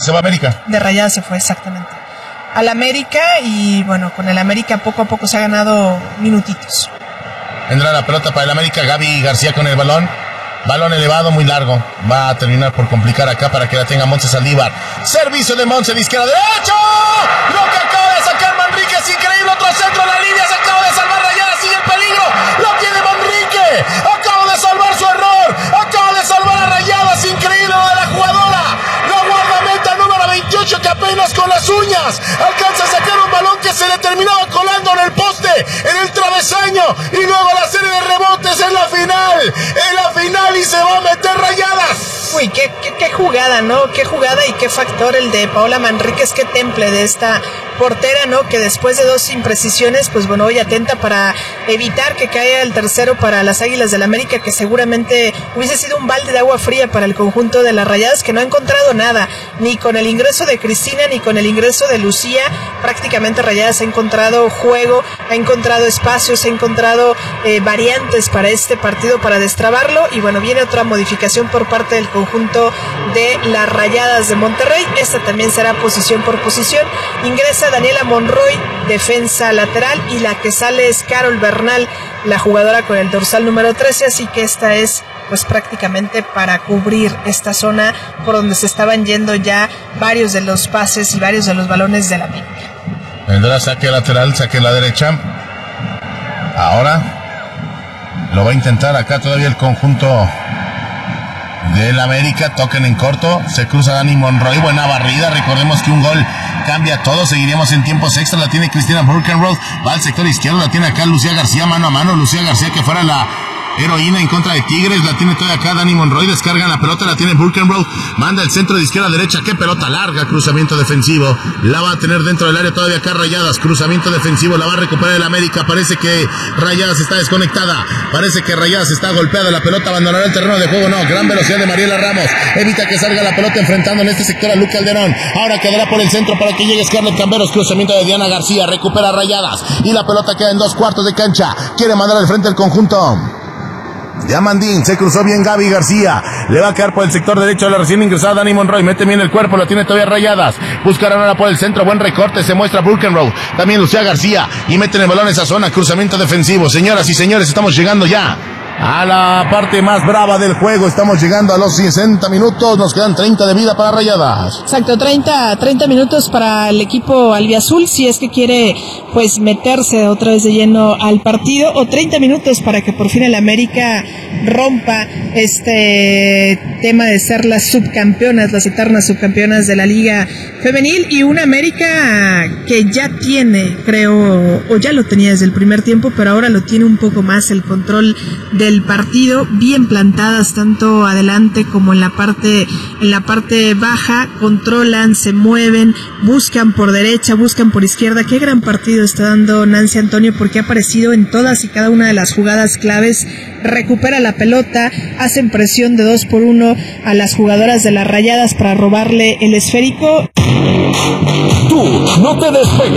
Se va a América. De Rayadas se fue, exactamente. Al América, y bueno, con el América poco a poco se ha ganado minutitos. Vendrá la pelota para el América, Gaby García con el balón. Balón elevado, muy largo. Va a terminar por complicar acá para que la tenga Montse Saldívar. Servicio de Montse de izquierda a derecho. Lo que acaba de sacar Manrique es increíble. Otro centro a la línea. Se acaba de salvar Rayadas. Sigue el peligro. Lo tiene Manrique. Acaba de salvar su error. Acaba de salvar a Rayadas. Increíble lo de la jugadora. La guardameta número 28 que apenas con las uñas alcanza a sacar un balón que se le terminaba colando en el poste, en el travesaño, y luego la serie de rebotes en la final y se va a meter Rayadas. Uy, qué jugada, ¿no? Qué jugada y qué factor el de Paola Manríquez, qué temple de esta portera, ¿no? Que después de 2 imprecisiones, pues bueno, hoy atenta para evitar que caiga el tercero para las Águilas del América, que seguramente hubiese sido un balde de agua fría para el conjunto de las Rayadas, que no ha encontrado nada, ni con el ingreso de Cristina, ni con el ingreso de Lucía. Prácticamente Rayadas ha encontrado juego, ha encontrado espacios, ha encontrado variantes para este partido, para destrabarlo, y bueno, viene otra modificación por parte del conjunto de las Rayadas de Monterrey. Esta también será posición por posición. Ingresa Daniela Monroy, defensa lateral, y la que sale es Carol Bernal, la jugadora con el dorsal número 13, así que esta es pues prácticamente para cubrir esta zona por donde se estaban yendo ya varios de los pases y varios de los balones de la América. Vendrá saque lateral, saque a la derecha. Ahora lo va a intentar acá todavía el conjunto del América. Tocan en corto, se cruza Dani Monroy, buena barrida. Recordemos que un gol cambia todo. Seguiríamos en tiempos extra. La tiene Cristina Burkenroth, va al sector izquierdo, la tiene acá Lucía García mano a mano. Lucía García, que fuera la heroína en contra de Tigres, la tiene todavía acá Dani Monroy, descarga la pelota, la tiene Burkenroth, manda el centro de izquierda a derecha, qué pelota larga, cruzamiento defensivo, la va a tener dentro del área todavía acá Rayadas, cruzamiento defensivo, la va a recuperar el América. Parece que Rayadas está desconectada, parece que Rayadas está golpeada, la pelota abandonará el terreno de juego, no, gran velocidad de Mariela Ramos, evita que salga la pelota enfrentando en este sector a Luke Calderón, ahora quedará por el centro para que llegue Scarlett Camberos, cruzamiento de Diana García, recupera Rayadas, y la pelota queda en 2/4 de cancha, quiere mandar al frente el conjunto Diamandín, se cruzó bien Gaby García, le va a quedar por el sector derecho de la recién ingresada Dani Monroy, mete bien el cuerpo, lo tiene todavía Rayadas, buscarán ahora por el centro, buen recorte, se muestra Burkenroth, también Lucía García, y meten el balón en esa zona, cruzamiento defensivo. Señoras y señores, estamos llegando ya a la parte más brava del juego, estamos llegando a los 60 minutos, nos quedan 30 de vida para Rayadas. Exacto, 30 minutos para el equipo albiazul, si es que quiere pues meterse otra vez de lleno al partido, o 30 minutos para que por fin el América rompa este tema de ser las subcampeonas, las eternas subcampeonas de la Liga Femenil, y una América que ya tiene, creo, o ya lo tenía desde el primer tiempo, pero ahora lo tiene un poco más el control del partido, bien plantadas tanto adelante como en la parte baja, controlan, se mueven, buscan por derecha, buscan por izquierda. Qué gran partido está dando Nancy Antonio, porque ha aparecido en todas y cada una de las jugadas claves, recupera la pelota, hacen presión de 2-1 a las jugadoras de las Rayadas para robarle el esférico. Tú no te despegues.